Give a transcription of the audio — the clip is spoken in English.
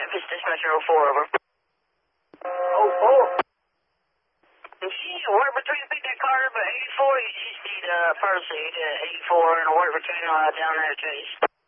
Memphis Dispatcher 04, over. 04. If you work between, pick that car up at 84, you just need, Percy to 84 and a work between, down there, Chase.